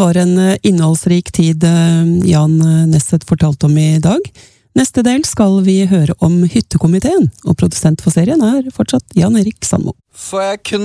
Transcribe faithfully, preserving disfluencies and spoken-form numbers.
var en innholdsrik tid Jan Nesset fortalte om i dag. Neste del skal vi høre om hyttekomiteen, og produsent for serien er fortsatt Jan Erik Sandmo. For jeg kunne